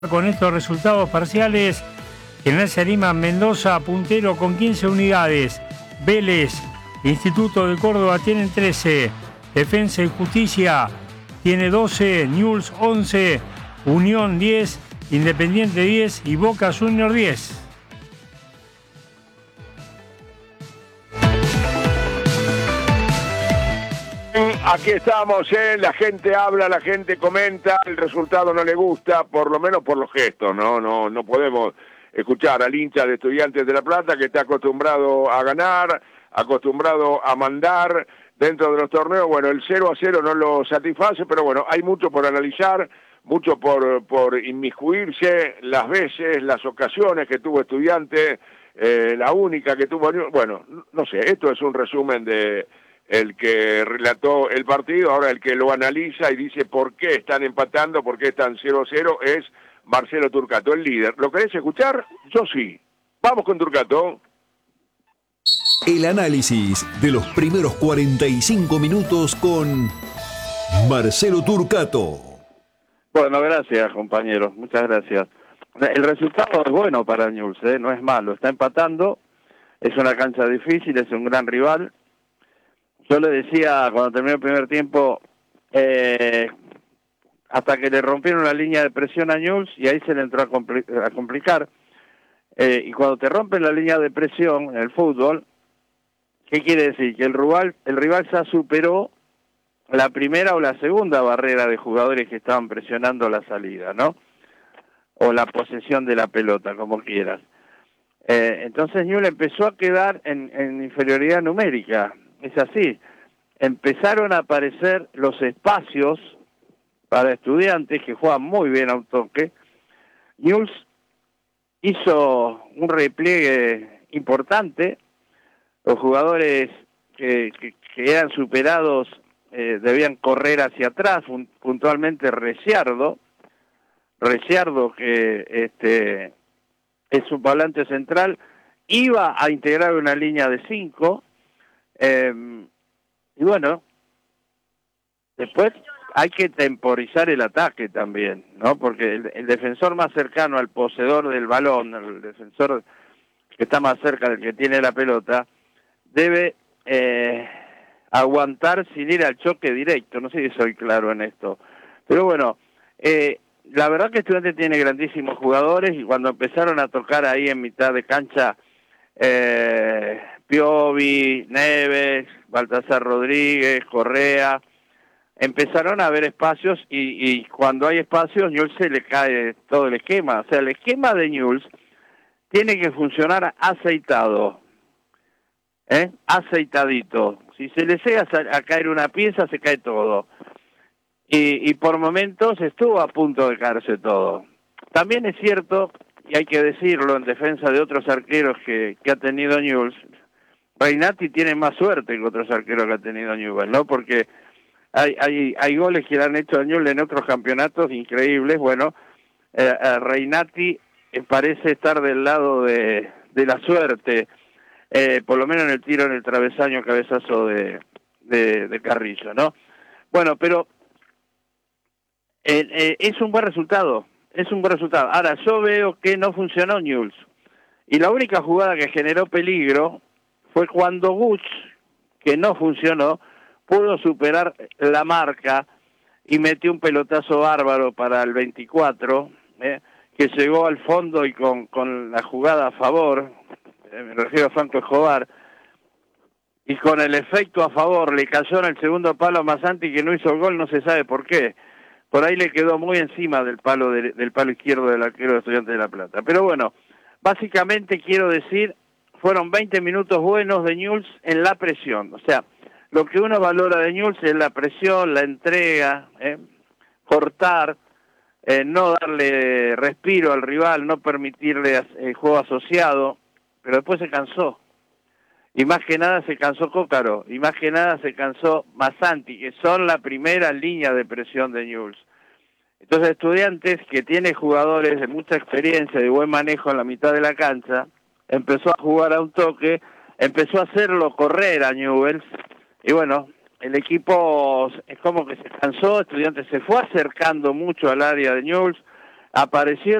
Con estos resultados parciales, General Sarima Mendoza puntero con 15 unidades, Vélez, Instituto de Córdoba tienen 13, Defensa y Justicia tiene 12, Newell's 11, Unión 10, Independiente 10 y Boca Juniors 10. Aquí estamos, la gente habla, la gente comenta, el resultado no le gusta, por lo menos por los gestos, no podemos escuchar al hincha de Estudiantes de La Plata que está acostumbrado a ganar, acostumbrado a mandar dentro de los torneos. Bueno, el 0-0 no lo satisface, pero bueno, hay mucho por analizar, mucho por inmiscuirse, las veces, las ocasiones que tuvo Estudiantes, la única que tuvo, bueno, no sé, esto es un resumen de el que relató el partido. Ahora el que lo analiza y dice por qué están empatando, por qué están 0-0, es Marcelo Turcato, el líder. ¿Lo querés escuchar? Yo sí. Vamos con Turcato. El análisis de los primeros 45 minutos con Marcelo Turcato. Bueno, gracias, compañeros. Muchas gracias. El resultado es bueno para Newell's, no es malo. Está empatando, es una cancha difícil, es un gran rival. Yo le decía cuando terminó el primer tiempo, hasta que le rompieron la línea de presión a Newell's y ahí se le entró a complicar. Y cuando te rompen la línea de presión en el fútbol, ¿qué quiere decir? Que el rival ya superó la primera o la segunda barrera de jugadores que estaban presionando la salida, ¿no? O la posesión de la pelota, como quieras. Entonces Newell's empezó a quedar en inferioridad numérica. Es así, empezaron a aparecer los espacios para Estudiantes que juegan muy bien a un toque. Newell's hizo un repliegue importante, los jugadores que eran superados debían correr hacia atrás, puntualmente Reciardo que es un volante central, iba a integrar una línea de 5. Y bueno, después hay que temporizar el ataque también, ¿no? Porque el defensor más cercano al poseedor del balón, el defensor que está más cerca del que tiene la pelota, debe aguantar sin ir al choque directo. No sé si soy claro en esto. Pero bueno, la verdad que Estudiantes tiene grandísimos jugadores y cuando empezaron a tocar ahí en mitad de cancha, Piovi, Neves, Baltasar Rodríguez, Correa, empezaron a haber espacios y cuando hay espacios Newell's se le cae todo el esquema. O sea, el esquema de Newell's tiene que funcionar aceitado, aceitadito. Si se le llega a caer una pieza, se cae todo. Y por momentos estuvo a punto de caerse todo. También es cierto, y hay que decirlo en defensa de otros arqueros que ha tenido Newell's, Reinati tiene más suerte que otros arqueros que ha tenido Newell's, ¿no? Porque hay goles que le han hecho a Newell's en otros campeonatos increíbles. Bueno, Reinati parece estar del lado de la suerte, por lo menos en el tiro en el travesaño cabezazo de Carrillo, ¿no? Bueno, pero es un buen resultado. Es un buen resultado. Ahora, yo veo que no funcionó Newell's. Y la única jugada que generó peligro fue cuando Guch, que no funcionó, pudo superar la marca y metió un pelotazo bárbaro para el 24, que llegó al fondo y con la jugada a favor, me refiero a Franco Escobar, y con el efecto a favor le cayó en el segundo palo a Masanti, que no hizo el gol, no se sabe por qué. Por ahí le quedó muy encima del palo izquierdo del arquero de Estudiantes de La Plata. Pero bueno, básicamente quiero decir, fueron 20 minutos buenos de Newell's en la presión. O sea, lo que uno valora de Newell's es la presión, la entrega, cortar, no darle respiro al rival, no permitirle juego asociado, pero después se cansó. Y más que nada se cansó Cócaro, y más que nada se cansó Masanti, que son la primera línea de presión de Newell's. Entonces Estudiantes, que tiene jugadores de mucha experiencia, de buen manejo en la mitad de la cancha, empezó a jugar a un toque, empezó a hacerlo correr a Newell's, y bueno, el equipo es como que se cansó, Estudiantes se fue acercando mucho al área de Newell's, apareció